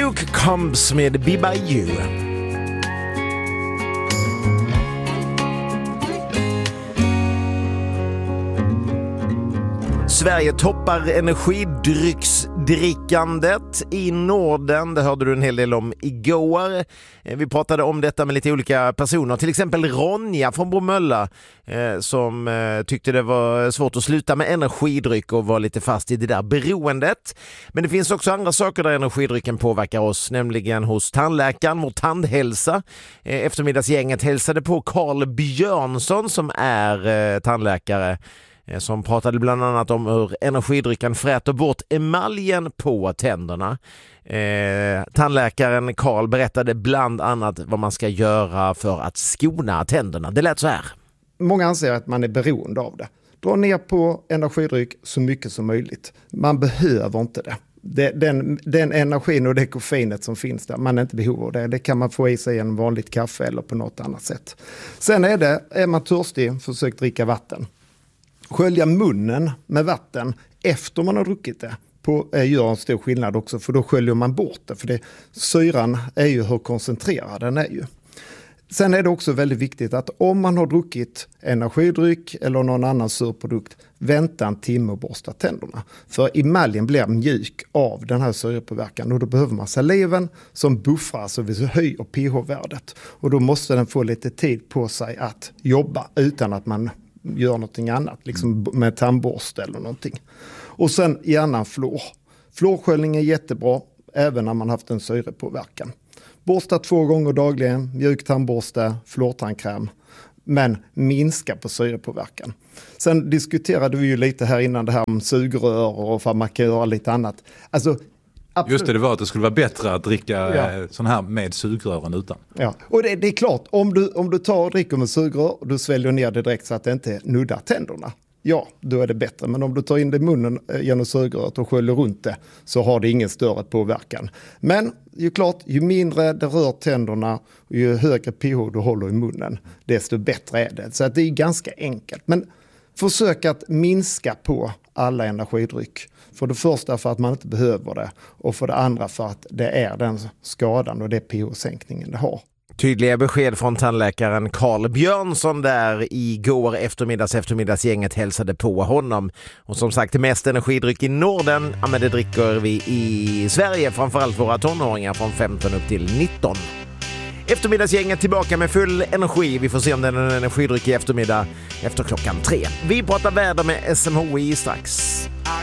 Luke Combs med Be By You. Sverige toppar energidrycksdrickandet i Norden. Det hörde du en hel del om igår. Vi pratade om detta med lite olika personer. Till exempel Ronja från Bromölla som tyckte det var svårt att sluta med energidryck och var lite fast i det där beroendet. Men det finns också andra saker där energidrycken påverkar oss, nämligen hos tandläkaren, vår tandhälsa. Eftermiddagsgänget hälsade på Carl Björnsson som är tandläkare, som pratade bland annat om hur energidrycken fräter bort emaljen på tänderna. Tandläkaren Carl berättade bland annat vad man ska göra för att skona tänderna. Det lät så här. Många anser att man är beroende av det. Dra ner på energidryck så mycket som möjligt. Man behöver inte det. Den energin och det koffeinet som finns där, man är inte behov av det. Det kan man få i sig en vanligt kaffe eller på något annat sätt. Sen är man törstig, försök dricka vatten. Skölja munnen med vatten efter man har druckit det gör en stor skillnad också, för då sköljer man bort det. För syran är ju hur koncentrerad den är ju. Sen är det också väldigt viktigt att om man har druckit energidryck eller någon annan surprodukt, vänta en timme och borsta tänderna. För emaljen blir mjuk av den här syrepåverkan och då behöver man saliven som buffrar så vi höjer pH-värdet. Och då måste den få lite tid på sig att jobba utan att man gör någonting annat, liksom med tandborste eller någonting. Och sen gärna fluor. Fluorsköljning är jättebra även när man haft en syrepåverkan. Borsta 2 gånger dagligen, mjuk tandborste, fluortandkräm, men minska på syrepåverkan. Sen diskuterade vi ju lite här innan det här om sugrör och för man kan göra lite annat. Alltså, absolut. Just det var att det skulle vara bättre att dricka sån här med sugrören utan. Ja, och det är klart, om du tar och dricker med sugrör och du sväljer ner det direkt så att det inte nuddar tänderna. Ja, då är det bättre. Men om du tar in det i munnen genom sugröret och sköljer runt det så har det ingen större påverkan. Men ju mindre det rör tänderna och ju högre pH du håller i munnen, desto bättre är det. Så att det är ganska enkelt. Men försök att minska på alla energidryck. För det första för att man inte behöver det och för det andra för att det är den skadan och det pH-sänkningen det har. Tydliga besked från tandläkaren Carl Björnsson där igår eftermiddagsgänget hälsade på honom. Och som sagt, det mest energidryck i Norden, men det dricker vi i Sverige, framförallt våra tonåringar från 15 upp till 19. Eftermiddagsgänget tillbaka med full energi. Vi får se om det är en energidryck i eftermiddag efter 3:00. Vi pratar väder med SMHI strax.